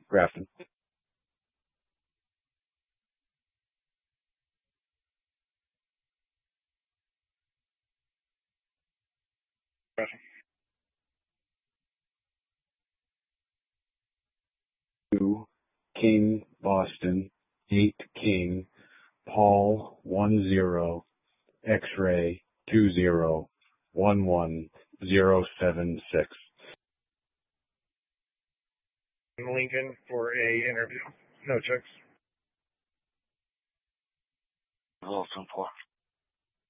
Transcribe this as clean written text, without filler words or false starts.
Grafton. Grafton. 2 King Boston 8 King Paul 10 X-ray 2011076. Lincoln for a interview. No checks. Wilson 4.